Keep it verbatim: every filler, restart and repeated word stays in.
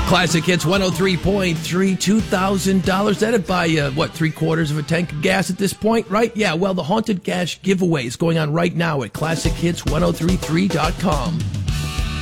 Classic Hits one oh three point three, two thousand dollars. That'd buy, uh, what, three quarters of a tank of gas at this point, right? Yeah, well, the Haunted Cash giveaway is going on right now at classic hits ten thirty-three dot com.